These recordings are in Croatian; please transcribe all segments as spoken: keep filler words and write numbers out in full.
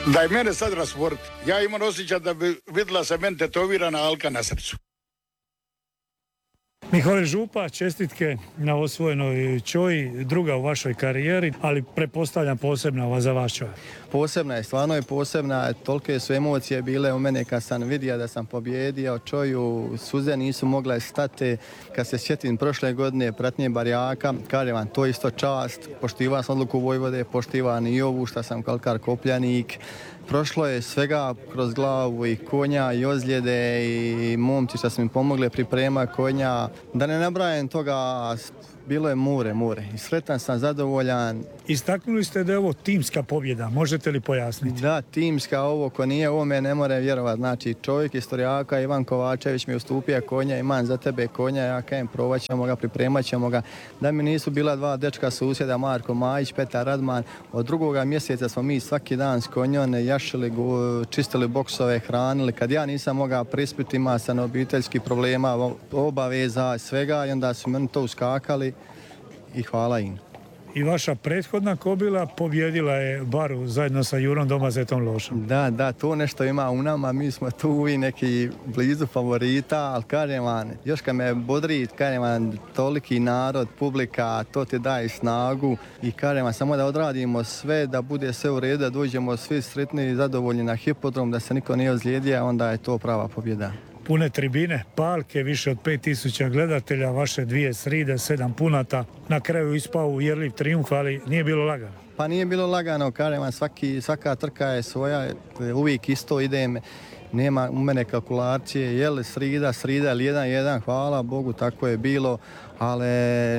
Da je mene sad rasvoriti, ja imam osjećaj da bi vidjela se meni tetovirana alka na srcu. Mihovil Župa, čestitke na osvojenoj čoji, druga u vašoj karijeri, ali prepostavljam posebna ova za vaš čoj. Posebna je, stvarno je posebna, tolike su emocije bile u mene kad sam vidio da sam pobjedio čoju, suze nisu mogle stati. Kad se sjetim prošle godine pratnje Barjaka, kažem vam, to je isto čast, poštivam sam odluku Vojvode, poštivam i ovu što sam kalkar kopljanik. Prošlo je svega kroz glavu i konja i ozljede i momci što su mi pomogli priprema konja. Da ne nabrajam toga, bilo je more, more. I sretan sam, zadovoljan. Istaknuli ste da je ovo timska pobjeda, možete li pojasniti? Da, timska, ovo ko nije ovome ne more vjerovati. Znači čovjek iz Torjaka, Ivan Kovačević mi ustupio konja, imam za tebe konja, ja kajem probat ćemo ga, pripremat ćemo ga. Da mi nisu bila dva dečka susjeda, Marko Majić, Petar Radman, od drugoga mjeseca smo mi svaki dan s konjom jašili, čistili boksove, hranili. Kad ja nisam mogao prispiti, ima sam obiteljskih problema, obaveza, svega i onda su meni to uskakali i hvala im. I vaša prethodna kobila pobjedila je Baru zajedno sa Jurom Domazetom Lošom. Da, da, to nešto ima u nama, mi smo tu i neki blizu favorita, ali kažem vam, još kad me bodri, kažem vam, toliki narod, publika, to ti daje snagu i kažem vam, samo da odradimo sve, da bude sve u redu, da dođemo svi sretni i zadovoljni na hipodrom, da se niko nije ozlijedio, onda je to prava pobjeda. Pune tribine, palke, više od pet tisuća gledatelja, vaše dvije sride, sedam punata. Na kraju ispao uvjerljiv trijumf, ali nije bilo lagano. Pa nije bilo lagano, kažem vam, svaki, svaka trka je svoja, uvijek isto idem, nema u mene kalkulacije, je li srida, srida ili jedan, jedan, hvala Bogu, tako je bilo, ali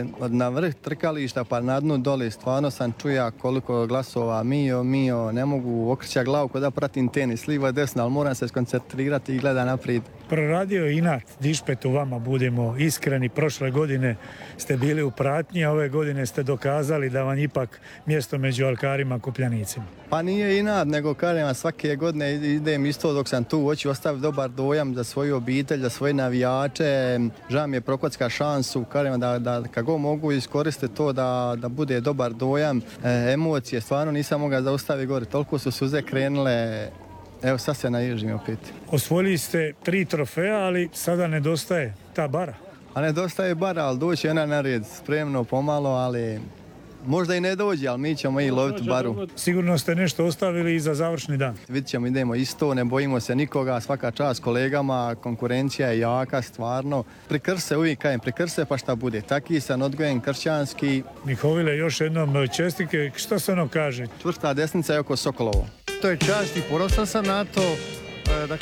na vrh trkališta pa na dnu doli stvarno sam čuja koliko glasova mio, mio, ne mogu okrećati glavu kod da pratim tenis, livo desno, ali moram se skoncentrirati i gleda naprijed. Proradio je inat dišpetu vama, budemo iskreni, prošle godine ste bili u pratnji, a ove godine ste dokazali da vam ipak mjesto među alkarima kopljanicima. Pa nije inat, nego kažem vam, svake godine idem isto dok sam tu, hoću ostaviti dobar dojam za svoju obitelj, za svoje navijače, žao mi je prokocka šansu, kažem vam da, da kako mogu iskoristiti to da, da bude dobar dojam, e, emocije, stvarno nisam mogao zaustaviti gore, toliko su suze krenule. Evo sad se naježim opet. Osvojili ste tri trofeja, ali sada nedostaje ta bara. A nedostaje bara, ali doći ona na red, spremno, pomalo, ali možda i ne dođe, ali mi ćemo i loviti baru. Sigurno ste nešto ostavili i za završni dan. Vidjet ćemo, idemo isto, ne bojimo se nikoga, svaka čast kolegama, konkurencija je jaka, stvarno. Prikrse, uvijek kajem, prikrse pa šta bude. Taki sam odgojen kršćanski. Mihovile, još jednom čestitke, što se ono kaže? Čvrsta desnica je oko Sokolovo. To je čast i ponosan sam na to.